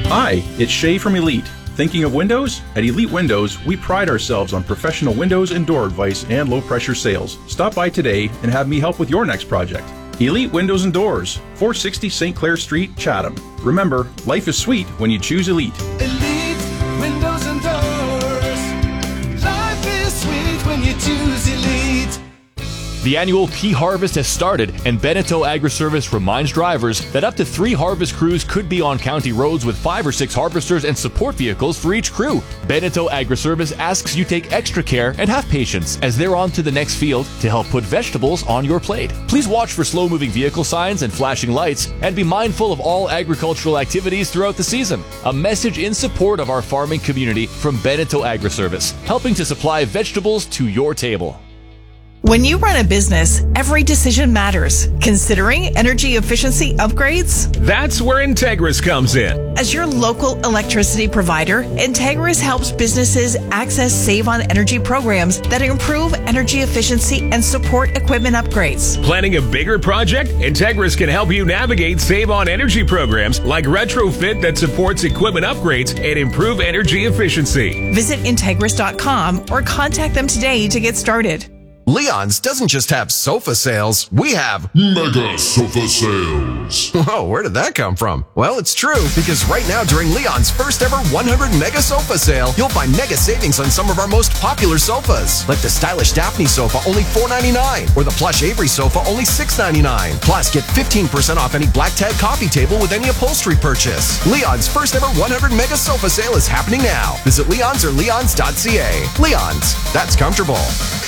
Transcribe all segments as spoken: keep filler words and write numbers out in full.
Hi, it's Shay from Elite. Thinking of windows? At Elite Windows, we pride ourselves on professional windows and door advice and low-pressure sales. Stop by today and have me help with your next project. Elite Windows and Doors, four sixty Saint Clair Street, Chatham. Remember, life is sweet when you choose Elite. Elite Windows and Doors. Life is sweet when you choose Elite. The annual Pea Harvest has started, and Beneteau Agri-Service reminds drivers that up to three harvest crews could be on county roads with five or six harvesters and support vehicles for each crew. Beneteau Agri-Service asks you take extra care and have patience as they're on to the next field to help put vegetables on your plate. Please watch for slow-moving vehicle signs and flashing lights, and be mindful of all agricultural activities throughout the season. A message in support of our farming community from Beneteau Agri-Service, helping to supply vegetables to your table. When you run a business, every decision matters. Considering energy efficiency upgrades? That's where Integris comes in. As your local electricity provider, Integris helps businesses access Save on Energy programs that improve energy efficiency and support equipment upgrades. Planning a bigger project? Integris can help you navigate Save on Energy programs like retrofit that supports equipment upgrades and improve energy efficiency. Visit Integris dot com or contact them today to get started. Leon's doesn't just have sofa sales, we have mega sofa sales. Whoa, where did that come from? Well, it's true, because right now during Leon's first ever one hundred mega sofa sale, you'll find mega savings on some of our most popular sofas, like the stylish Daphne sofa, only four ninety-nine, or the plush Avery sofa, only six ninety-nine. Plus, get fifteen percent off any black tag coffee table with any upholstery purchase. Leon's first ever one hundred mega sofa sale is happening now. Visit Leon's or leons dot c a. Leon's, that's comfortable.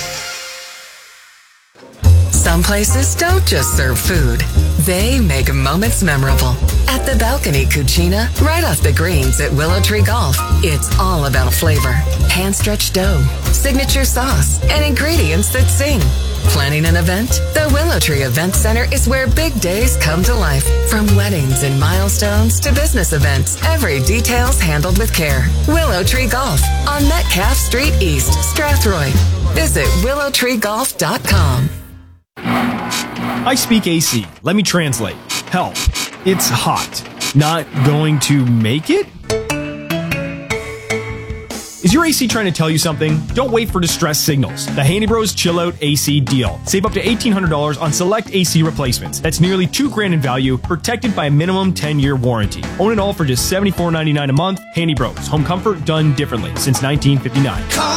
Some places don't just serve food. They make moments memorable. At the Balcony Cucina, right off the greens at Willow Tree Golf, it's all about flavor. Hand-stretched dough, signature sauce, and ingredients that sing. Planning an event? The Willow Tree Event Center is where big days come to life. From weddings and milestones to business events, every detail's handled with care. Willow Tree Golf on Metcalf Street East, Strathroy. Visit willow tree golf dot com. I speak A C. Let me translate. Help. It's hot. Not going to make it? Is your A C trying to tell you something? Don't wait for distress signals. The Handy Bros Chill Out A C deal. Save up to eighteen hundred dollars on select A C replacements. That's nearly two grand in value, protected by a minimum ten-year warranty. Own it all for just seventy-four ninety-nine a month. Handy Bros. Home comfort done differently since nineteen fifty-nine.